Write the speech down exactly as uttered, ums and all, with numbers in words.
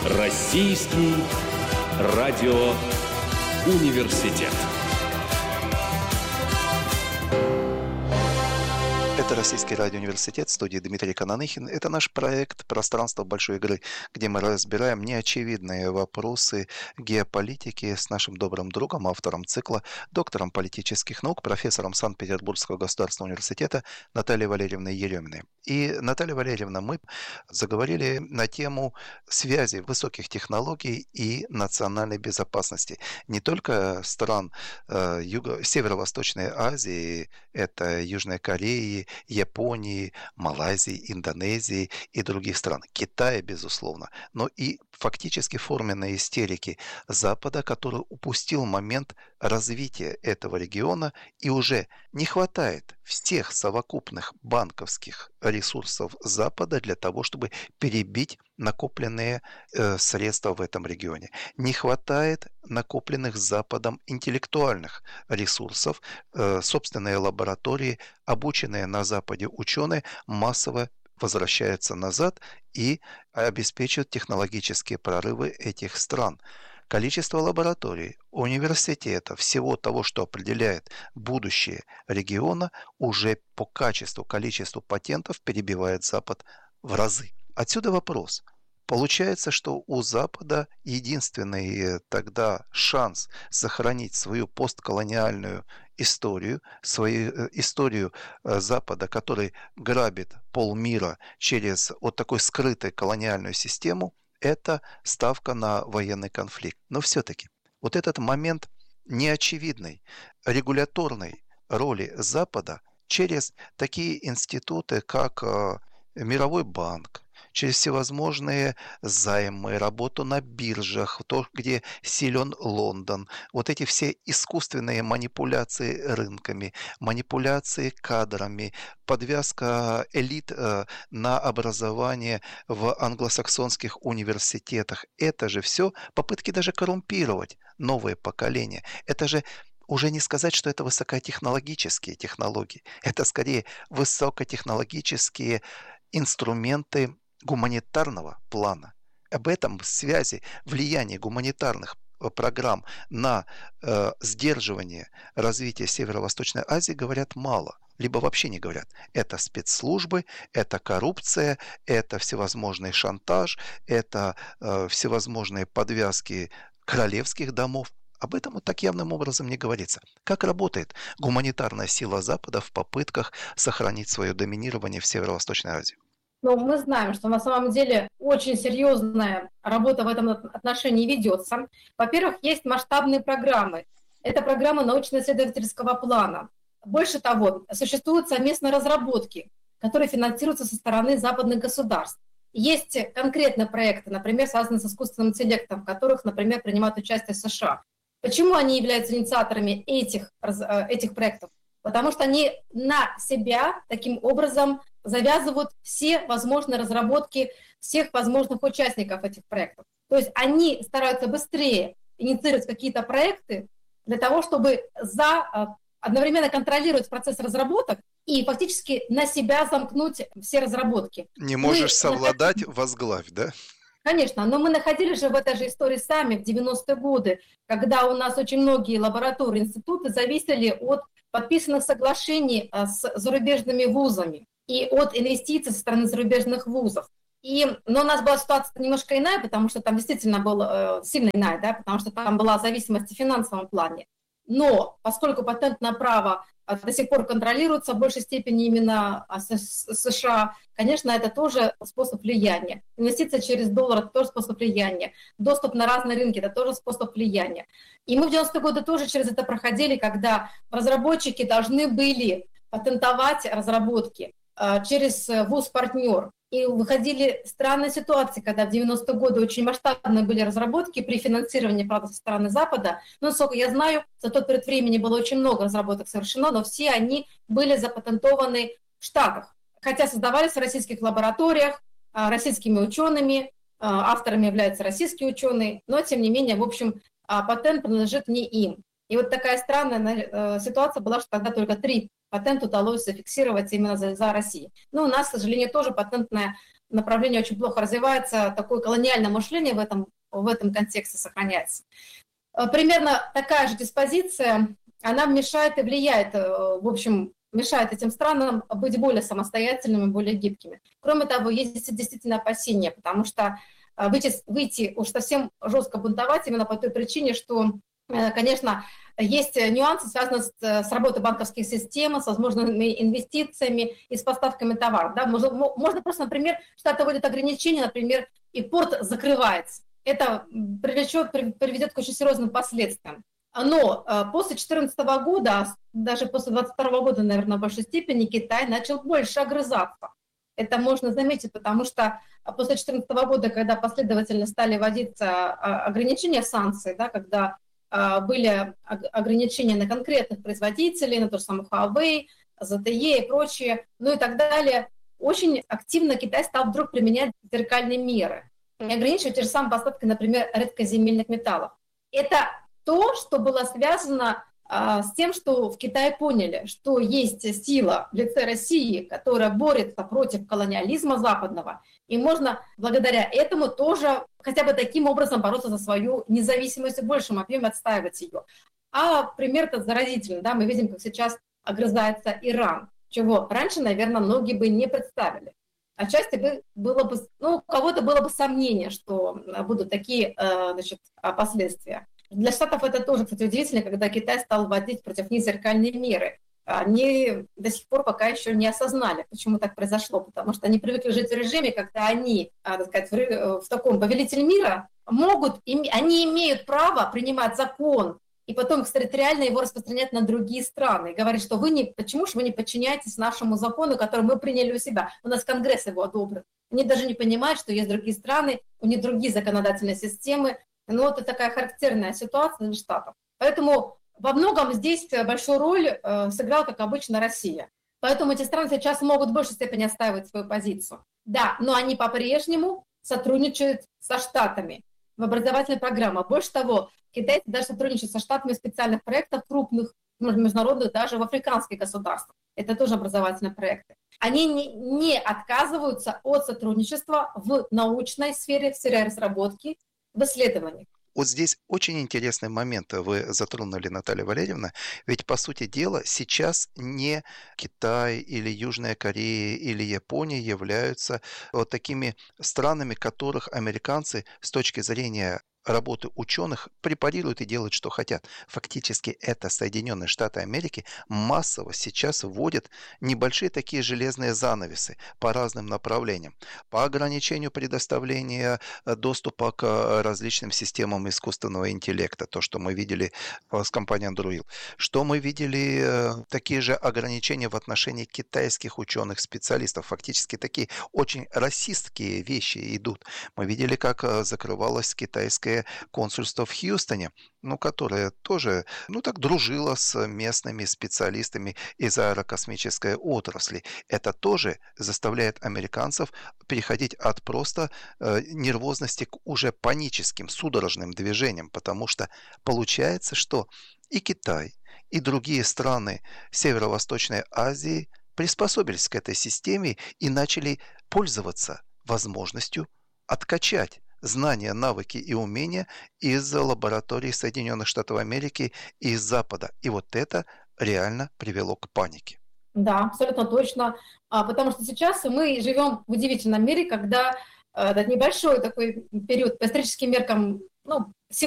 Российский радиоуниверситет. Это Российский радиоуниверситет, в студии Дмитрий Кананыхин. Это наш проект «Пространство большой игры», где мы разбираем неочевидные вопросы геополитики с нашим добрым другом, автором цикла, доктором политических наук, профессором Санкт-Петербургского государственного университета Натальей Валерьевной Ереминой. И, Наталья Валерьевна, мы заговорили на тему связи высоких технологий и национальной безопасности. Не только стран э, Юго- Северо-Восточной Азии, это Южной Кореи, Японии, Малайзии, Индонезии и других стран. Китая, безусловно. Но и фактически форменные истерики Запада, который упустил момент развития этого региона, и уже не хватает всех совокупных банковских ресурсов Запада для того, чтобы перебить накопленные э, средства в этом регионе. Не хватает накопленных Западом интеллектуальных ресурсов, э, собственные лаборатории, обученные на Западе ученые массово возвращаются назад и обеспечивают технологические прорывы этих стран. Количество лабораторий, университетов, всего того, что определяет будущее региона, уже по качеству, количеству патентов перебивает Запад в разы. Отсюда вопрос. Получается, что у Запада единственный тогда шанс сохранить свою постколониальную историю, свою историю Запада, который грабит полмира через вот такую скрытую колониальную систему, это ставка на военный конфликт. Но все-таки вот этот момент неочевидной регуляторной роли Запада через такие институты, как Мировой банк, через всевозможные займы, работу на биржах, то, где силен Лондон, вот эти все искусственные манипуляции рынками, манипуляции кадрами, подвязка элит на образование в англосаксонских университетах. Это же все попытки даже коррумпировать новое поколение. Это же уже не сказать, что это высокотехнологические технологии. Это скорее высокотехнологические инструменты гуманитарного плана. Об этом связи влияния гуманитарных программ на э, сдерживание развития Северо-Восточной Азии говорят мало, либо вообще не говорят. Это спецслужбы, это коррупция, это всевозможный шантаж, это э, всевозможные подвязки королевских домов. Об этом вот так явным образом не говорится. Как работает гуманитарная сила Запада в попытках сохранить свое доминирование в Северо-Восточной Азии? Но мы знаем, что на самом деле очень серьезная работа в этом отношении ведется. Во-первых, есть масштабные программы. Это программа научно-исследовательского плана. Больше того, существуют совместные разработки, которые финансируются со стороны западных государств. Есть конкретные проекты, например, связанные с искусственным интеллектом, в которых, например, принимают участие США. Почему они являются инициаторами этих, этих проектов? Потому что они на себя таким образом завязывают все возможные разработки всех возможных участников этих проектов. То есть они стараются быстрее инициировать какие-то проекты для того, чтобы за, одновременно контролировать процесс разработок и фактически на себя замкнуть все разработки. Не можешь Мы совладать, находились... возглавь, да? Конечно, но мы находились же в этой же истории сами в девяностые годы, когда у нас очень многие лаборатории, институты зависели от подписанных соглашений с зарубежными вузами и от инвестиций со стороны зарубежных вузов. И, но у нас была ситуация немножко иная, потому что там действительно была э, сильно иная, да, потому что там была зависимость в финансовом плане. Но поскольку патентное право до сих пор контролируется в большей степени именно США, конечно, это тоже способ влияния. Инвестиция через доллар – это тоже способ влияния. Доступ на разные рынки – это тоже способ влияния. И мы в девяностые годы тоже через это проходили, когда разработчики должны были патентовать разработки через вуз-партнер. И выходили странные ситуации, когда в девяностые годы очень масштабные были разработки при финансировании, правда, со стороны Запада. Но, насколько я знаю, за тот период времени было очень много разработок совершено, но все они были запатентованы в Штатах. Хотя создавались в российских лабораториях, российскими учеными, авторами являются российские ученые, но, тем не менее, в общем, патент принадлежит не им. И вот такая странная ситуация была, что тогда только три патента удалось зафиксировать именно за, за Россию. Но у нас, к сожалению, тоже патентное направление очень плохо развивается, такое колониальное мышление в этом, в этом контексте сохраняется. Примерно такая же диспозиция, она мешает и влияет, в общем, мешает этим странам быть более самостоятельными, более гибкими. Кроме того, есть действительно опасения, потому что выйти, выйти уж совсем жестко бунтовать именно по той причине, что, конечно, есть нюансы, связанные с, с работой банковских систем, с возможными инвестициями и с поставками товаров. Да? Можно, можно просто, например, Штаты вводят ограничения, например, и порт закрывается. Это привлечет, приведет к очень серьезным последствиям. Но после две тысячи четырнадцатого года, даже после две тысячи двадцать второго года, наверное, в большей степени Китай начал больше огрызаться. Это можно заметить, потому что после две тысячи четырнадцатого года, когда последовательно стали вводиться ограничения санкций, да, когда были ограничения на конкретных производителей, на то же самое Huawei, зет те и и прочее, ну и так далее, очень активно Китай стал вдруг применять зеркальные меры и ограничивать те же самые поставки, например, редкоземельных металлов. Это то, что было связано а, с тем, что в Китае поняли, что есть сила в лице России, которая борется против колониализма западного, и можно благодаря этому тоже хотя бы таким образом бороться за свою независимость и в большем объеме отстаивать ее. А пример-то заразительный, да, мы видим, как сейчас огрызается Иран, чего раньше, наверное, многие бы не представили. Отчасти бы было бы, ну, у кого-то было бы сомнение, что будут такие, значит, последствия. Для Штатов это тоже, кстати, удивительно, когда Китай стал вводить против них зеркальные меры. Они до сих пор пока еще не осознали, почему так произошло, потому что они привыкли жить в режиме, когда они, так сказать, в, в таком повелитель мира могут, они имеют право принимать закон и потом экстерриториально его распространять на другие страны. И говорить, что вы не, почему же вы не подчиняетесь нашему закону, который мы приняли у себя, у нас Конгресс его одобрил. Они даже не понимают, что есть другие страны, у них другие законодательные системы. Ну, это такая характерная ситуация для Штатов. Поэтому во многом здесь большую роль э, сыграла, как обычно, Россия. Поэтому эти страны сейчас могут в большей степени отстаивать свою позицию. Да, но они по-прежнему сотрудничают со Штатами в образовательной программе. Больше того, китайцы даже сотрудничают со Штатами в специальных проектах крупных, международных, даже в африканских государствах. Это тоже образовательные проекты. Они не, не отказываются от сотрудничества в научной сфере, в сфере разработки, в исследованиях. Вот здесь очень интересный момент вы затронули, Наталья Валерьевна. Ведь, по сути дела, сейчас не Китай или Южная Корея или Япония являются вот такими странами, которых американцы с точки зрения работы ученых препарируют и делают, что хотят. Фактически это Соединенные Штаты Америки массово сейчас вводят небольшие такие железные занавесы по разным направлениям. По ограничению предоставления доступа к различным системам искусственного интеллекта, то, что мы видели с компанией Anduril. Что мы видели, такие же ограничения в отношении китайских ученых-специалистов. Фактически такие очень расистские вещи идут. Мы видели, как закрывалась китайская консульство в Хьюстоне, ну, которое тоже, ну, так дружило с местными специалистами из аэрокосмической отрасли. Это тоже заставляет американцев переходить от просто э, нервозности к уже паническим, судорожным движениям, потому что получается, что и Китай, и другие страны Северо-Восточной Азии приспособились к этой системе и начали пользоваться возможностью откачать знания, навыки и умения из лабораторий Соединенных Штатов Америки и из Запада. И вот это реально привело к панике. Да, абсолютно точно. А, потому что сейчас мы живем в удивительном мире, когда этот небольшой такой период по историческим меркам, ну,